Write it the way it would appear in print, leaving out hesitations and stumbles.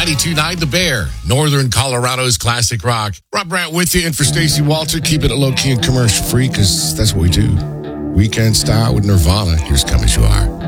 92.9 The Bear, Northern Colorado's classic rock. Rob Brandt with you, and for Stacey Walter, keeping it low-key and commercial-free, because that's what we do. Weekend style with Nirvana. Here's Come As You Are.